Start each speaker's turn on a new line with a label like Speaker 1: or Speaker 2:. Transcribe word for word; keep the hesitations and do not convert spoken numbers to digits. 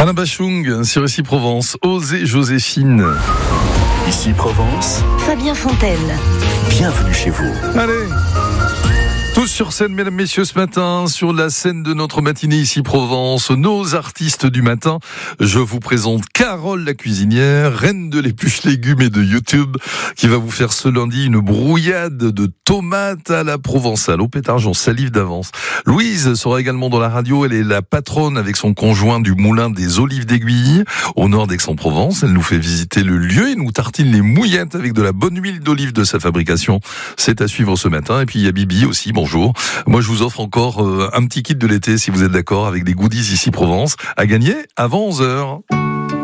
Speaker 1: Alain Bachung sur Ici Provence, Osez Joséphine.
Speaker 2: Ici Provence,
Speaker 3: Fabien Fontaine.
Speaker 2: Bienvenue chez vous.
Speaker 1: Allez, tous sur scène, mesdames, messieurs, ce matin, sur la scène de notre matinée Ici Provence, nos artistes du matin. Je vous présente Carole la cuisinière, reine de l'épluche légumes et de YouTube, qui va vous faire ce lundi une brouillade de tomates à la provençale. Au pétard, j'en salive d'avance. Louise sera également dans la radio. Elle est la patronne avec son conjoint du moulin des Olives d'Aiguille, au nord d'Aix-en-Provence. Elle nous fait visiter le lieu et nous tartine les mouillettes avec de la bonne huile d'olive de sa fabrication. C'est à suivre ce matin. Et puis il y a Bibi aussi. Bon, Bonjour. Moi, je vous offre encore euh, un petit kit de l'été, si vous êtes d'accord, avec des goodies Ici Provence, à gagner avant onze heures.